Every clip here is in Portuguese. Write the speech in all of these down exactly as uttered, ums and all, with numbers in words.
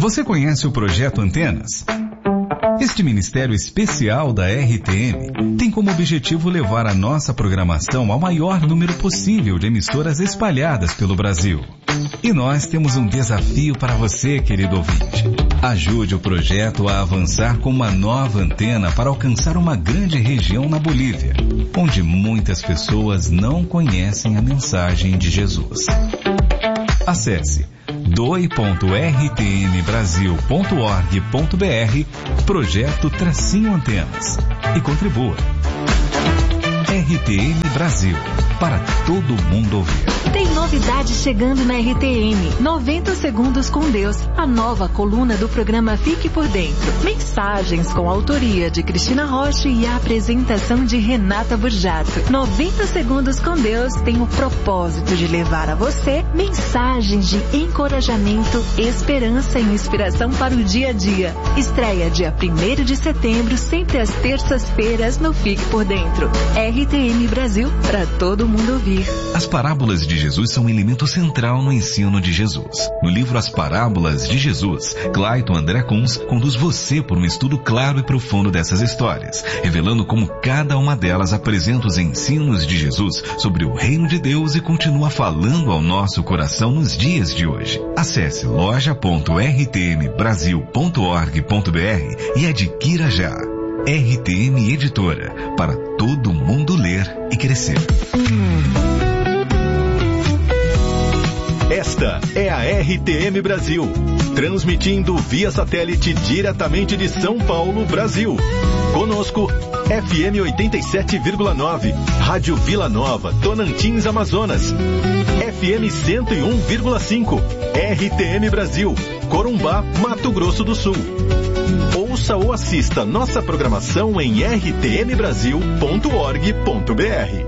Você conhece o Projeto Antenas? Este ministério especial da R T M tem como objetivo levar a nossa programação ao maior número possível de emissoras espalhadas pelo Brasil. E nós temos um desafio para você, querido ouvinte. Ajude o projeto a avançar com uma nova antena para alcançar uma grande região na Bolívia, onde muitas pessoas não conhecem a mensagem de Jesus. Acesse doe ponto r t m brasil ponto org ponto b r Projeto Tracinho Antenas e contribua. R T M Brasil, para todo mundo ouvir. Tem novidade chegando na R T M. noventa segundos com Deus, a nova coluna do programa Fique por Dentro. Mensagens com a autoria de Cristina Rocha e a apresentação de Renata Burjato. noventa segundos com Deus tem o propósito de levar a você mensagens de encorajamento, esperança e inspiração para o dia a dia. Estreia dia primeiro de setembro, sempre às terças-feiras no Fique por Dentro. R T M Brasil, para todo mundo ouvir. As parábolas de Jesus são um elemento central no ensino de Jesus. No livro As Parábolas de Jesus, Clayton André Kunz conduz você por um estudo claro e profundo dessas histórias, revelando como cada uma delas apresenta os ensinos de Jesus sobre o reino de Deus e continua falando ao nosso coração nos dias de hoje. Acesse loja ponto r t m brasil ponto org ponto b r e adquira já. R T M Editora, para todo mundo ler e crescer. Esta é a R T M Brasil, transmitindo via satélite diretamente de São Paulo, Brasil. Conosco, F M oitenta e sete vírgula nove, Rádio Vila Nova, Tonantins, Amazonas. F M cento e um vírgula cinco, R T M Brasil, Corumbá, Mato Grosso do Sul. Ouça ou assista nossa programação em r t m brasil ponto org ponto b r.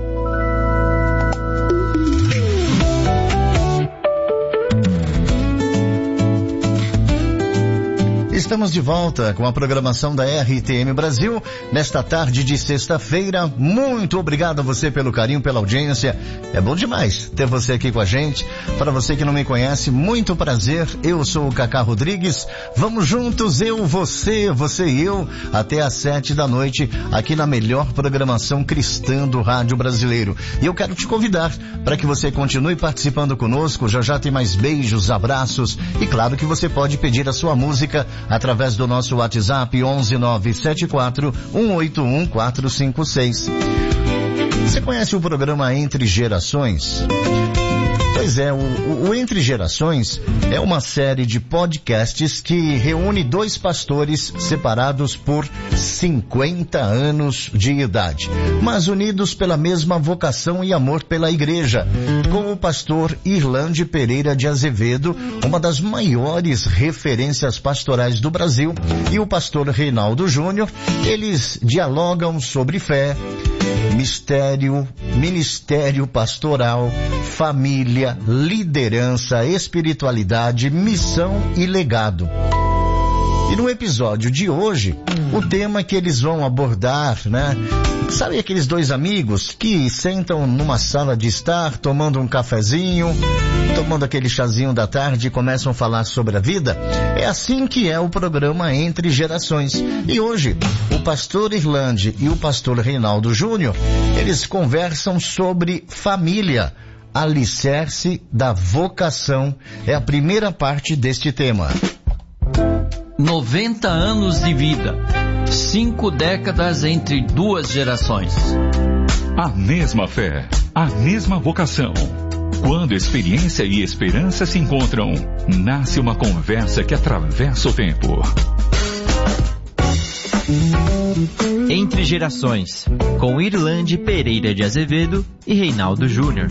Estamos de volta com a programação da R T M Brasil nesta tarde de sexta-feira. Muito obrigado a você pelo carinho, pela audiência. É bom demais ter você aqui com a gente. Para você que não me conhece, muito prazer. Eu sou o Cacá Rodrigues. Vamos juntos, eu, você, você e eu, até às sete da noite, aqui na melhor programação cristã do rádio brasileiro. E eu quero te convidar para que você continue participando conosco. Já já tem mais beijos, abraços e claro que você pode pedir a sua música através do nosso WhatsApp onze nove sete quatro um oito um quatro cinco seis. Você conhece o programa Entre Gerações? Pois é, o, o Entre Gerações é uma série de podcasts que reúne dois pastores separados por cinquenta anos de idade, mas unidos pela mesma vocação e amor pela igreja, com o pastor Irlande Pereira de Azevedo, uma das maiores referências pastorais do Brasil, e o pastor Reinaldo Júnior. Eles dialogam sobre fé, mistério, ministério pastoral, família, liderança, espiritualidade, missão e legado. E no episódio de hoje, o tema que eles vão abordar, né? Sabe aqueles dois amigos que sentam numa sala de estar, tomando um cafezinho, tomando aquele chazinho da tarde e começam a falar sobre a vida? É assim que é o programa Entre Gerações. E hoje, o pastor Irlande e o pastor Reinaldo Júnior, eles conversam sobre família, alicerce da vocação. É a primeira parte deste tema. noventa anos de vida. Cinco décadas entre duas gerações. A mesma fé, a mesma vocação. Quando experiência e esperança se encontram, nasce uma conversa que atravessa o tempo. Entre Gerações, com Irlande Pereira de Azevedo e Reinaldo Júnior.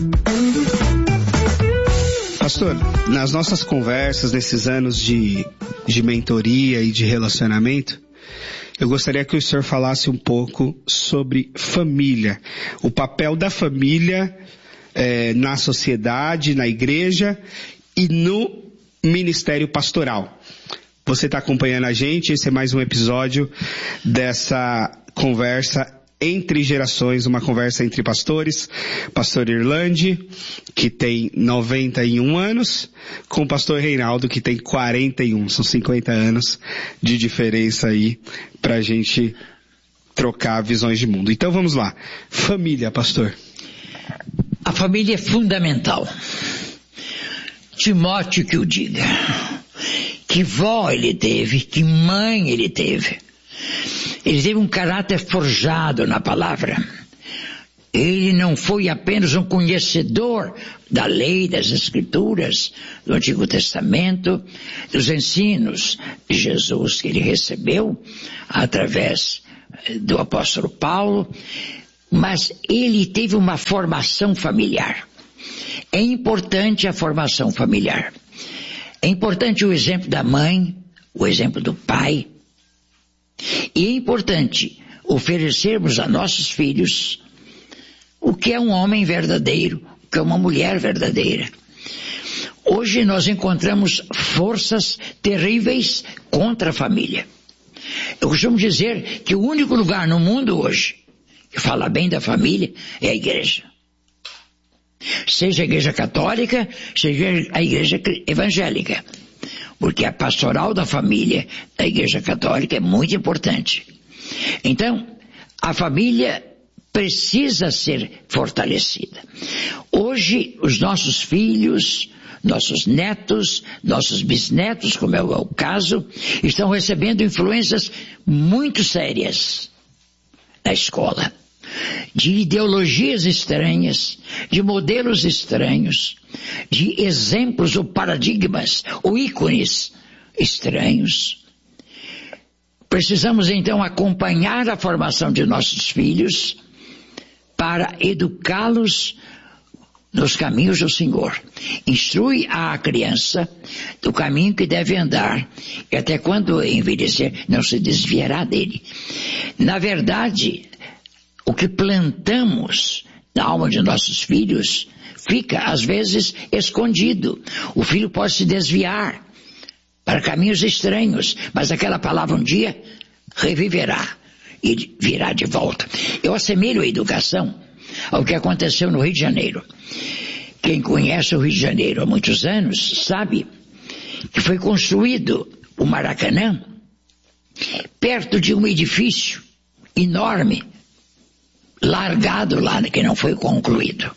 Pastor, nas nossas conversas, nesses anos de, de mentoria e de relacionamento, eu gostaria que o senhor falasse um pouco sobre família, o papel da família eh, na sociedade, na igreja e no ministério pastoral. Você está acompanhando a gente, esse é mais um episódio dessa conversa Entre Gerações, uma conversa entre pastores, pastor Irlande, que tem noventa e um anos, com o pastor Reinaldo, que tem quarenta e um, são cinquenta anos de diferença aí pra gente trocar visões de mundo. Então vamos lá. Família, pastor. A família é fundamental. Timóteo que o diga. Que vó ele teve, que mãe ele teve. Ele teve um caráter forjado na palavra. Ele não foi apenas um conhecedor da lei, das escrituras, do Antigo Testamento, dos ensinos de Jesus que ele recebeu através do apóstolo Paulo, mas ele teve uma formação familiar. É importante a formação familiar. É importante o exemplo da mãe, o exemplo do pai. E é importante oferecermos a nossos filhos o que é um homem verdadeiro, o que é uma mulher verdadeira. Hoje nós encontramos forças terríveis contra a família. Eu costumo dizer que o único lugar no mundo hoje que fala bem da família é a igreja. Seja a igreja católica, seja a igreja evangélica. Porque a pastoral da família da igreja católica é muito importante. Então, a família precisa ser fortalecida. Hoje, os nossos filhos, nossos netos, nossos bisnetos, como é o caso, estão recebendo influências muito sérias na escola. De ideologias estranhas, de modelos estranhos, de exemplos ou paradigmas ou ícones estranhos. Precisamos então acompanhar a formação de nossos filhos para educá-los nos caminhos do Senhor. Instrui a criança do caminho que deve andar e até quando envelhecer não se desviará dele. Na verdade, o que plantamos na alma de nossos filhos fica, às vezes, escondido. O filho pode se desviar para caminhos estranhos, mas aquela palavra um dia reviverá e virá de volta. Eu assemelho a educação ao que aconteceu no Rio de Janeiro. Quem conhece o Rio de Janeiro há muitos anos sabe que foi construído o Maracanã perto de um edifício enorme, largado lá, que não foi concluído.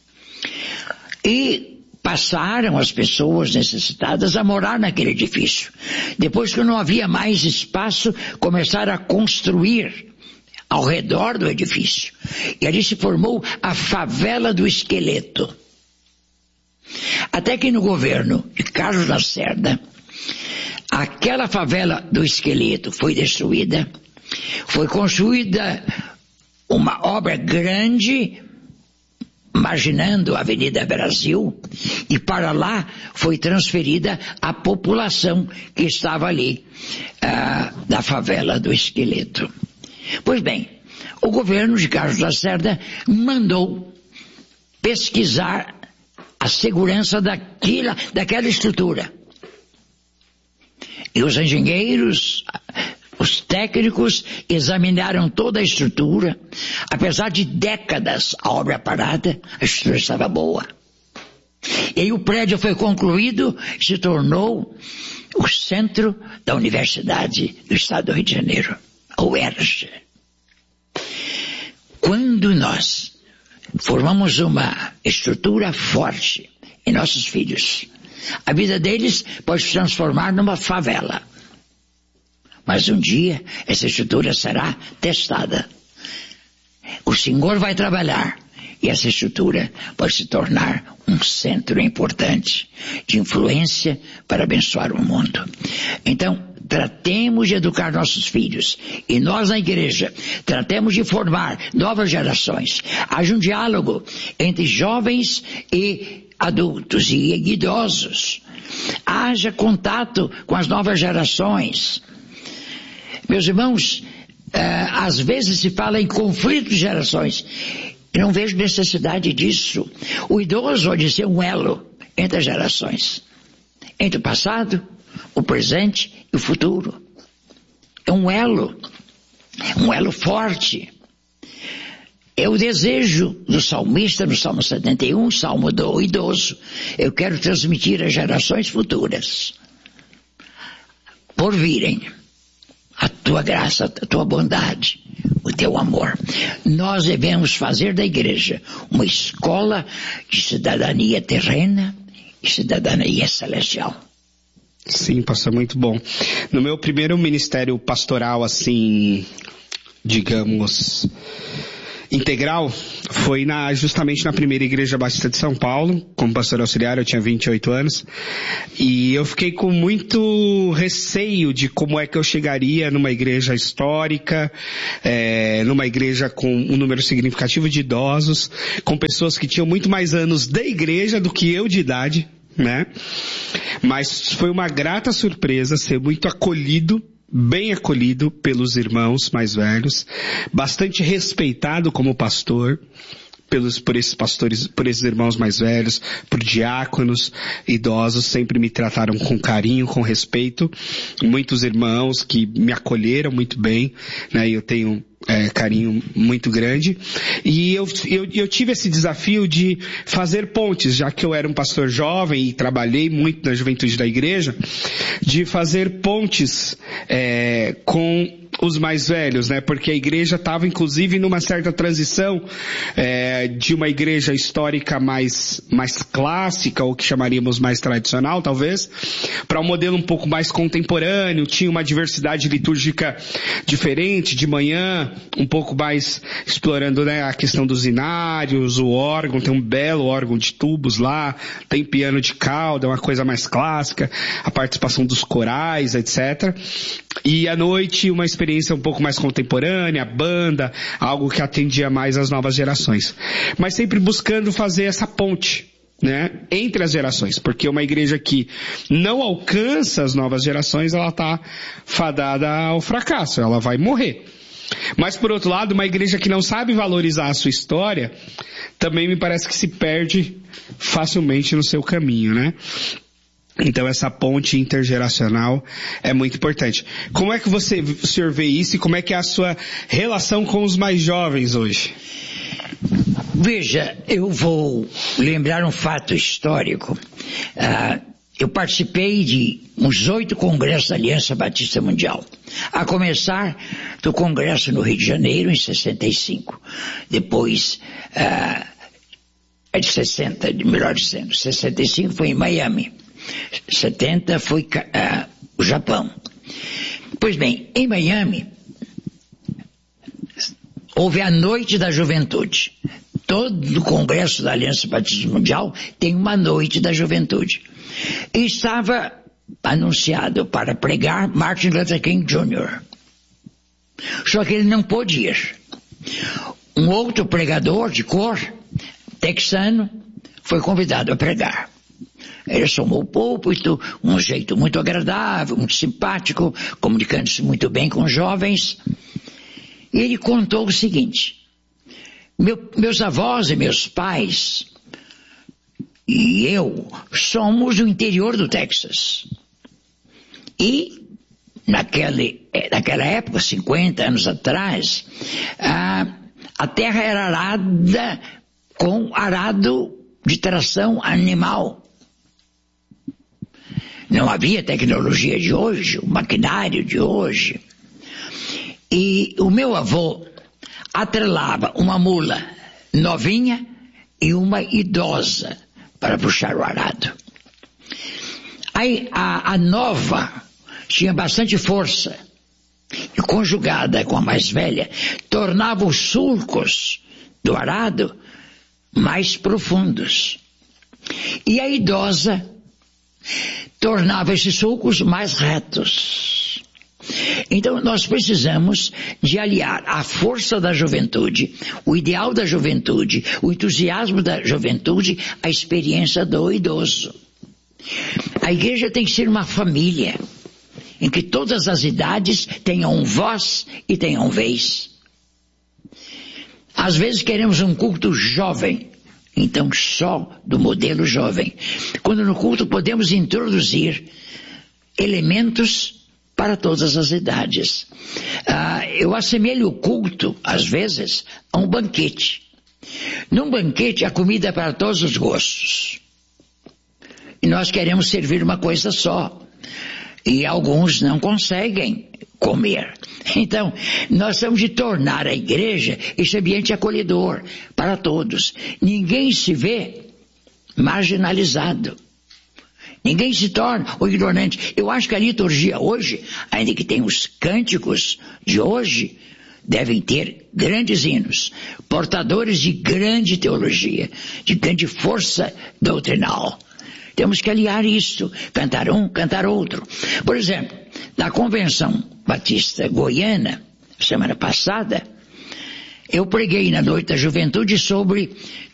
E passaram as pessoas necessitadas a morar naquele edifício. Depois que não havia mais espaço, começaram a construir ao redor do edifício. E ali se formou a favela do Esqueleto. Até que no governo de Carlos Lacerda, aquela favela do Esqueleto foi destruída, foi construída uma obra grande, marginando a Avenida Brasil, e para lá foi transferida a população que estava ali, ah, da favela do Esqueleto. Pois bem, o governo de Carlos Lacerda mandou pesquisar a segurança daquela, daquela estrutura. E os engenheiros, os técnicos examinaram toda a estrutura. Apesar de décadas a obra parada, a estrutura estava boa. E aí o prédio foi concluído e se tornou o centro da Universidade do Estado do Rio de Janeiro, a U E R J. Quando nós formamos uma estrutura forte em nossos filhos, a vida deles pode se transformar numa favela. Mas um dia essa estrutura será testada. O Senhor vai trabalhar e essa estrutura pode se tornar um centro importante de influência para abençoar o mundo. Então, tratemos de educar nossos filhos. E nós na igreja, tratemos de formar novas gerações. Haja um diálogo entre jovens e adultos e idosos. Haja contato com as novas gerações. Meus irmãos, uh, às vezes se fala em conflito de gerações. Eu não vejo necessidade disso. O idoso pode ser um elo entre as gerações. Entre o passado, o presente e o futuro. É um elo. Um elo forte. é o desejo do salmista no Salmo setenta e um, Salmo do idoso. Eu quero transmitir às gerações futuras, por virem, a tua graça, a tua bondade, o teu amor. Nós devemos fazer da igreja uma escola de cidadania terrena e cidadania celestial. Sim, pastor, muito bom. No meu primeiro ministério pastoral, assim, digamos, integral, foi na, justamente na primeira igreja batista de São Paulo, como pastor auxiliar. Eu tinha vinte e oito anos, e eu fiquei com muito receio de como é que eu chegaria numa igreja histórica, é, numa igreja com um número significativo de idosos, com pessoas que tinham muito mais anos de igreja do que eu de idade, né? Mas foi uma grata surpresa ser muito acolhido, bem acolhido pelos irmãos mais velhos, bastante respeitado como pastor, pelos, por esses pastores, por esses irmãos mais velhos, por diáconos, idosos, sempre me trataram com carinho, com respeito. Muitos irmãos que me acolheram muito bem, né? Eu tenho É, carinho muito grande, e eu, eu, eu tive esse desafio de fazer pontes, já que eu era um pastor jovem e trabalhei muito na juventude da igreja, de fazer pontes é, com os mais velhos, né? Porque a igreja estava inclusive numa certa transição é, de uma igreja histórica mais, mais clássica, ou que chamaríamos mais tradicional, talvez, para um modelo um pouco mais contemporâneo. Tinha uma diversidade litúrgica diferente, de manhã, um pouco mais explorando, né, a questão dos inários, o órgão, tem um belo órgão de tubos lá, tem piano de cauda, uma coisa mais clássica, a participação dos corais, etcétera. E à noite, uma experiência um pouco mais contemporânea, banda, algo que atendia mais às novas gerações. Mas sempre buscando fazer essa ponte, né, entre as gerações, porque uma igreja que não alcança as novas gerações, ela está fadada ao fracasso, ela vai morrer. Mas por outro lado, uma igreja que não sabe valorizar a sua história, também me parece que se perde facilmente no seu caminho, né? Então essa ponte intergeracional é muito importante. Como é que você, o senhor vê isso, e como é que é a sua relação com os mais jovens hoje? Veja, eu vou lembrar um fato histórico. Uh, eu participei de uns oito congressos da Aliança Batista Mundial. A começar do congresso no Rio de Janeiro, em sessenta e cinco. Depois, uh, é de sessenta, melhor dizendo, sessenta e cinco foi em Miami. setenta foi uh, o Japão. Pois bem, em Miami, houve a Noite da Juventude. Todo o Congresso da Aliança Batista Mundial tem uma Noite da Juventude. E estava anunciado para pregar Martin Luther King Júnior Só que ele não pôde ir. Um outro pregador de cor, texano, foi convidado a pregar. Ele assomou o púlpito, um jeito muito agradável, muito simpático, comunicando-se muito bem com os jovens. E ele contou o seguinte: Meu, meus avós e meus pais e eu somos do interior do Texas. E naquele, naquela época, cinquenta anos atrás, a, a terra era arada com arado de tração animal. Não havia tecnologia de hoje, o maquinário de hoje. E o meu avô atrelava uma mula novinha e uma idosa para puxar o arado. Aí a, a nova tinha bastante força e, conjugada com a mais velha, tornava os sulcos do arado mais profundos. E a idosa tornava esses sulcos mais retos. Então nós precisamos de aliar a força da juventude, o ideal da juventude, o entusiasmo da juventude, à experiência do idoso. A igreja tem que ser uma família, em que todas as idades tenham voz e tenham vez. Às vezes queremos um culto jovem, então só do modelo jovem, quando no culto podemos introduzir elementos para todas as idades. Ah, eu assemelho o culto, às vezes, a um banquete. Num banquete, a comida é para todos os gostos. E nós queremos servir uma coisa só. E alguns não conseguem comer. Então, nós temos de tornar a igreja esse ambiente acolhedor para todos. Ninguém se vê marginalizado. Ninguém se torna o ignorante. Eu acho que a liturgia hoje, ainda que tenha os cânticos de hoje, devem ter grandes hinos, portadores de grande teologia, de grande força doutrinal. Temos que aliar isso, cantar um, cantar outro. Por exemplo, na Convenção Batista Goiana, semana passada, eu preguei na Noite da Juventude sobre